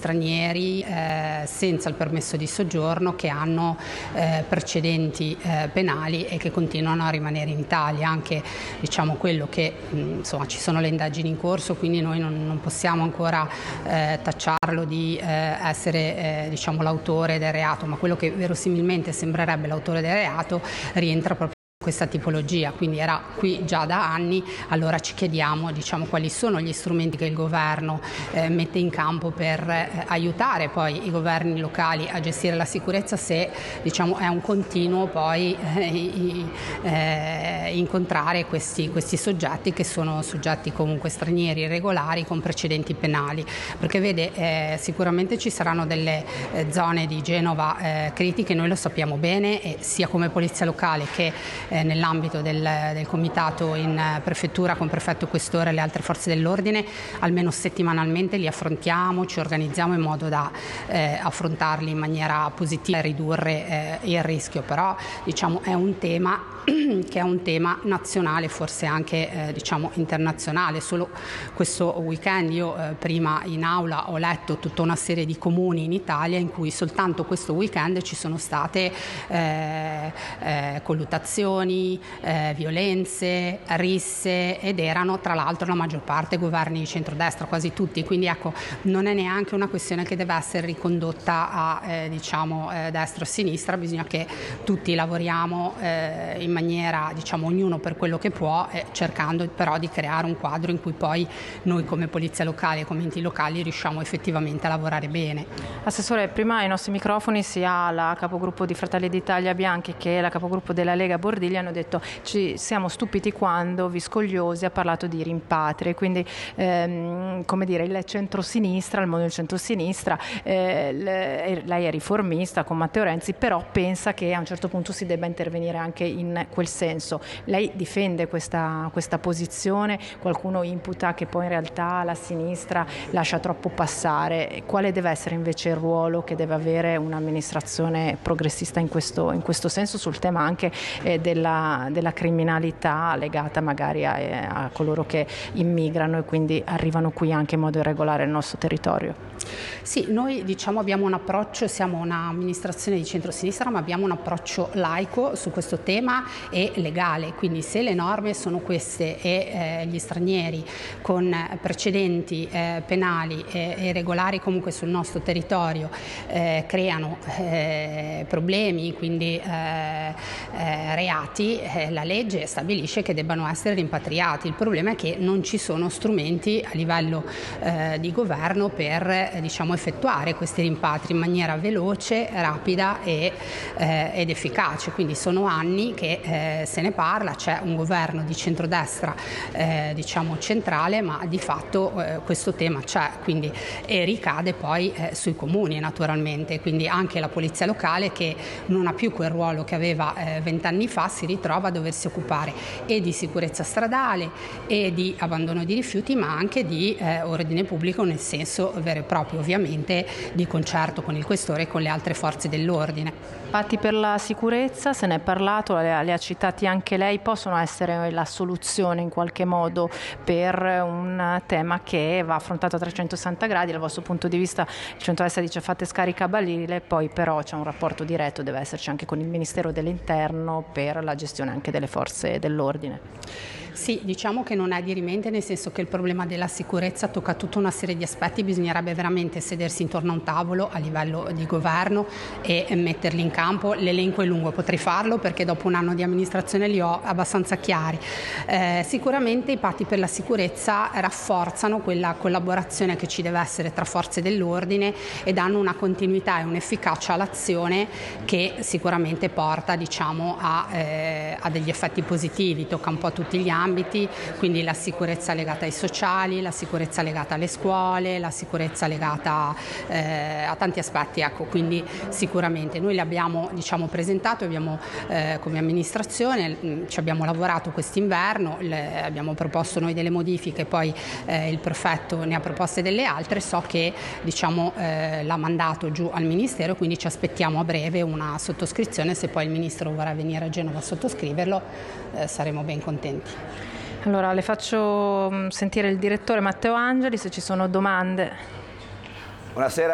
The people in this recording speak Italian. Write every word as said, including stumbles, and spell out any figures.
stranieri eh, senza il permesso di soggiorno che hanno eh, precedenti eh, penali e che continuano a rimanere in Italia. Anche diciamo quello che mh, insomma ci sono le indagini in corso, quindi noi non, non possiamo ancora eh, tacciarlo di eh, essere eh, diciamo l'autore del reato, ma quello che verosimilmente sembrerebbe l'autore del reato rientra proprio questa tipologia, quindi era qui già da anni. Allora ci chiediamo diciamo, quali sono gli strumenti che il governo eh, mette in campo per eh, aiutare poi i governi locali a gestire la sicurezza, se diciamo, è un continuo poi eh, eh, incontrare questi, questi soggetti che sono soggetti comunque stranieri irregolari con precedenti penali, perché vede eh, sicuramente ci saranno delle eh, zone di Genova eh, critiche, noi lo sappiamo bene, e sia come polizia locale che eh, nell'ambito del, del comitato in prefettura con prefetto questore e le altre forze dell'ordine, almeno settimanalmente li affrontiamo, ci organizziamo in modo da eh, affrontarli in maniera positiva e ridurre eh, il rischio. Però diciamo è un tema che è un tema nazionale, forse anche eh, diciamo internazionale. Solo questo weekend io eh, prima in aula ho letto tutta una serie di comuni in Italia in cui soltanto questo weekend ci sono state eh, eh, colluttazioni, eh, violenze, risse, ed erano tra l'altro la maggior parte governi di centrodestra, quasi tutti. Quindi ecco, non è neanche una questione che deve essere ricondotta a eh, diciamo eh, destra o sinistra, bisogna che tutti lavoriamo eh, in maniera, diciamo, ognuno per quello che può, eh, cercando però di creare un quadro in cui poi noi come polizia locale e come enti locali riusciamo effettivamente a lavorare bene. Assessore, prima ai nostri microfoni sia la capogruppo di Fratelli d'Italia Bianchi che la capogruppo della Lega Bordilli hanno detto ci siamo stupiti quando Viscogliosi ha parlato di rimpatri, quindi ehm, come dire il centrosinistra, il mondo del centrosinistra, eh, le, lei è riformista con Matteo Renzi, però pensa che a un certo punto si debba intervenire anche in quel senso. Lei difende questa, questa posizione, qualcuno imputa che poi in realtà la sinistra lascia troppo passare. Quale deve essere invece il ruolo che deve avere un'amministrazione progressista in questo, in questo senso, sul tema anche eh, della, della criminalità legata magari a, a coloro che immigrano e quindi arrivano qui anche in modo irregolare nel nostro territorio? Sì, noi diciamo abbiamo un approccio, siamo un'amministrazione di centrosinistra, ma abbiamo un approccio laico su questo tema e legale, quindi se le norme sono queste e eh, gli stranieri con precedenti eh, penali e eh, regolari comunque sul nostro territorio eh, creano eh, problemi, quindi eh, eh, reati, eh, la legge stabilisce che debbano essere rimpatriati. Il problema è che non ci sono strumenti a livello eh, di governo per eh, diciamo effettuare questi rimpatri in maniera veloce, rapida e, eh, ed efficace. Quindi sono anni che eh, se ne parla, c'è un governo di centrodestra eh, diciamo centrale, ma di fatto eh, questo tema c'è, quindi e ricade poi eh, sui comuni naturalmente, quindi anche la polizia locale, che non ha più quel ruolo che aveva vent'anni eh, fa, si ritrova a doversi occupare e di sicurezza stradale e di abbandono di rifiuti, ma anche di eh, ordine pubblico nel senso vero e proprio, ovviamente di concerto con il questore e con le altre forze dell'ordine. Patti per la sicurezza, se ne è parlato, le, le ha citati anche lei, possono essere la soluzione in qualche modo per un tema che va affrontato a trecentosessanta gradi. Dal vostro punto di vista il centrodestra dice fate scarica barile, poi però c'è un rapporto diretto, deve esserci anche con il Ministero dell'Interno per la gestione anche delle forze dell'ordine. Sì, diciamo che non è dirimente, nel senso che il problema della sicurezza tocca tutta una serie di aspetti, bisognerebbe veramente sedersi intorno a un tavolo a livello di governo e metterli in campo. L'elenco è lungo, potrei farlo perché dopo un anno di amministrazione li ho abbastanza chiari. Eh, sicuramente i patti per la sicurezza rafforzano quella collaborazione che ci deve essere tra forze dell'ordine e danno una continuità e un'efficacia all'azione che sicuramente porta diciamo, a, eh, a degli effetti positivi, tocca un po' tutti gli ambiti. Ambiti, quindi la sicurezza legata ai sociali, la sicurezza legata alle scuole, la sicurezza legata eh, a tanti aspetti, ecco, quindi sicuramente noi l'abbiamo diciamo presentato, abbiamo eh, come amministrazione mh, ci abbiamo lavorato quest'inverno, le, abbiamo proposto noi delle modifiche, poi eh, il prefetto ne ha proposte delle altre, so che diciamo eh, l'ha mandato giù al ministero, quindi ci aspettiamo a breve una sottoscrizione, se poi il ministro vorrà venire a Genova a sottoscriverlo eh, saremo ben contenti. Allora le faccio sentire il direttore Matteo Angeli se ci sono domande. Buonasera.